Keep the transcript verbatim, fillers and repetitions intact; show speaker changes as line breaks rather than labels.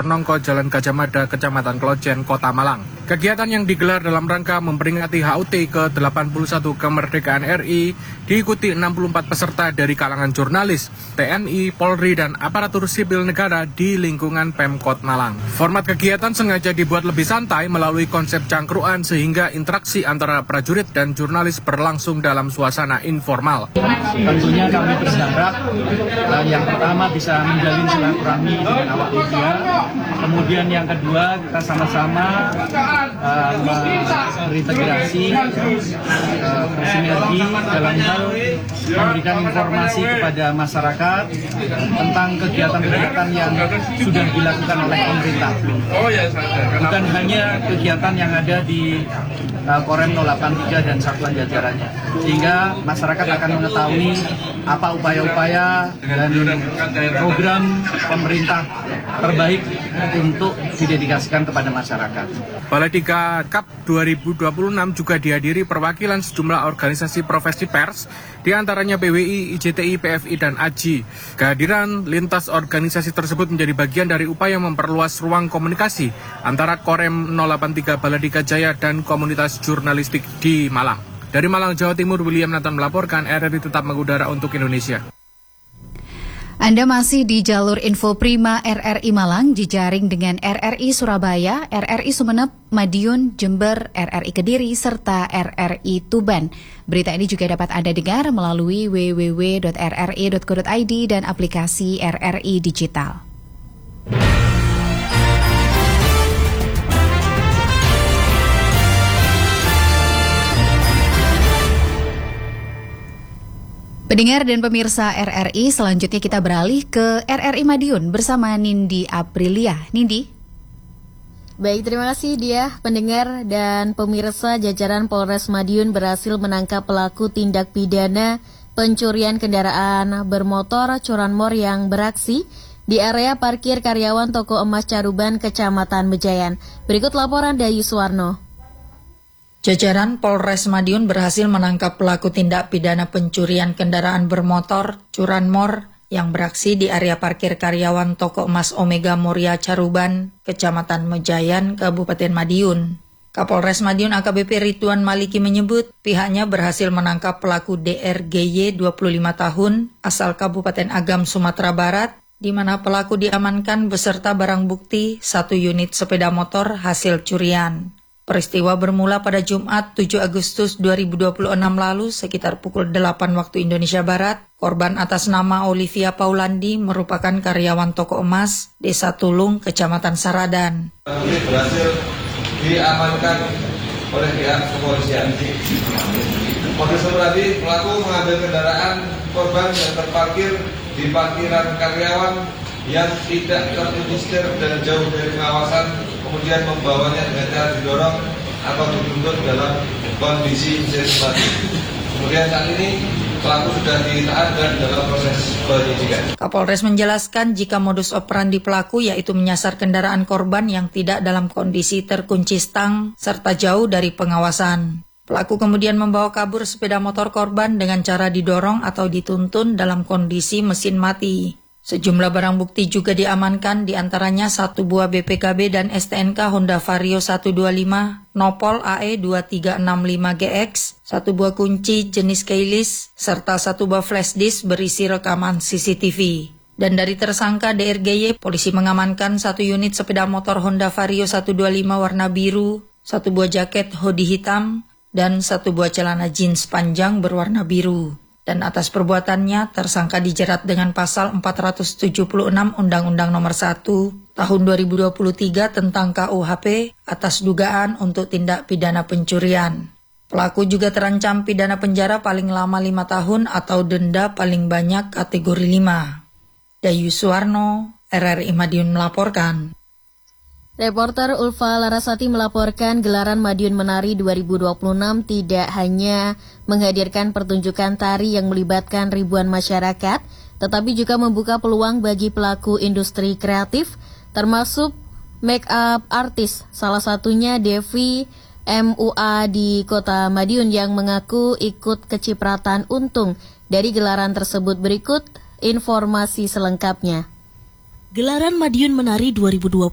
Nongko, Jalan Gajah Mada, Kecamatan Klojen, Kota Malang. Kegiatan yang digelar dalam rangka memperingati H U T ke delapan puluh satu kemerdekaan R I diikuti enam puluh empat peserta dari kalangan jurnalis, T N I, Polri, dan aparatur sipil negara di lingkungan Pemkot Malang. Format kegiatan sengaja dibuat lebih santai melalui konsep cangkruan sehingga interaksi antara prajurit dan jurnalis berlangsung dalam suasana informal.
Tentunya kami berharap uh, yang pertama bisa menjalin silaturahmi dengan awak media. Kemudian yang kedua kita sama-sama uh, berintegrasi, uh, bersinergi dalam hal memberikan informasi kepada masyarakat tentang kegiatan-kegiatan yang sudah dilakukan oleh pemerintah. Bukan hanya kegiatan yang ada di uh, Korem nol delapan tiga dan satuan jajarannya, sehingga masyarakat akan mengetahui apa upaya-upaya dan program pemerintah terbaik untuk didedikasikan kepada masyarakat.
Baladika Cup dua ribu dua puluh enam juga dihadiri perwakilan sejumlah organisasi profesi pers, diantaranya P W I, I J T I, P F I, dan A J I. Kehadiran lintas organisasi tersebut menjadi bagian dari upaya memperluas ruang komunikasi antara Korem nol delapan tiga Baladika Jaya dan komunitas jurnalistik di Malang. Dari Malang, Jawa Timur, William Nathan melaporkan. R R I tetap mengudara untuk Indonesia.
Anda masih di jalur Info Prima R R I Malang, jejaring dengan R R I Surabaya, R R I Sumeneb, Madiun, Jember, R R I Kediri, serta R R I Tuban. Berita ini juga dapat Anda dengar melalui w w w titik r r i titik co titik i d dan aplikasi R R I Digital. Pendengar dan pemirsa R R I, selanjutnya kita beralih ke R R I Madiun bersama Nindi Aprilia. Nindi.
Baik, terima kasih dia. Pendengar dan pemirsa, jajaran Polres Madiun berhasil menangkap pelaku tindak pidana pencurian kendaraan bermotor curanmor yang beraksi di area parkir karyawan Toko Emas Caruban, Kecamatan Mejayan. Berikut laporan Dayu Suwarno.
Jajaran Polres Madiun berhasil menangkap pelaku tindak pidana pencurian kendaraan bermotor curanmor yang beraksi di area parkir karyawan Toko Emas Omega Muria Caruban, Kecamatan Mejayan, Kabupaten Madiun. Kapolres Madiun A K B P Ridwan Maliki menyebut pihaknya berhasil menangkap pelaku D R G Y dua puluh lima tahun asal Kabupaten Agam, Sumatera Barat, di mana pelaku diamankan beserta barang bukti satu unit sepeda motor hasil curian. Peristiwa bermula pada Jumat tujuh Agustus dua ribu dua puluh enam lalu sekitar pukul delapan waktu Indonesia Barat. Korban atas nama Olivia Paulandi merupakan karyawan Toko Emas, Desa Tulung, Kecamatan Saradan.
Ini berhasil diamankan oleh pihak kepolisian. Modus operandi pelaku mengambil kendaraan korban yang terparkir di parkiran karyawan yang tidak terregister dan jauh dari pengawasan, kemudian membawanya dengan cara didorong atau dituntut dalam kondisi mesin mati. Kemudian saat ini pelaku sudah ditahan dan dalam proses penyidikan.
Kapolres menjelaskan jika modus operandi pelaku yaitu menyasar kendaraan korban yang tidak dalam kondisi terkunci stang serta jauh dari pengawasan. Pelaku kemudian membawa kabur sepeda motor korban dengan cara didorong atau dituntun dalam kondisi mesin mati. Sejumlah barang bukti juga diamankan, diantaranya satu buah B P K B dan S T N K Honda Vario seratus dua puluh lima, Nopol A E dua tiga enam lima G X, satu buah kunci jenis keyless, serta satu buah flash disk berisi rekaman C C T V. Dan dari tersangka D R G Y, polisi mengamankan satu unit sepeda motor Honda Vario seratus dua puluh lima warna biru, satu buah jaket hoodie hitam, dan satu buah celana jeans panjang berwarna biru. Dan atas perbuatannya, tersangka dijerat dengan pasal empat ratus tujuh puluh enam Undang-Undang Nomor satu Tahun dua ribu dua puluh tiga tentang K U H P atas dugaan untuk tindak pidana pencurian. Pelaku juga terancam pidana penjara paling lama lima tahun atau denda paling banyak kategori lima. Dayu Suwarno, R R I Madiun melaporkan.
Reporter Ulfa Larasati melaporkan gelaran Madiun Menari dua ribu dua puluh enam tidak hanya menghadirkan pertunjukan tari yang melibatkan ribuan masyarakat, tetapi juga membuka peluang bagi pelaku industri kreatif, termasuk make up artis, salah satunya Devi M U A di Kota Madiun yang mengaku ikut kecipratan untung dari gelaran tersebut. Berikut informasi selengkapnya.
Gelaran Madiun Menari dua ribu dua puluh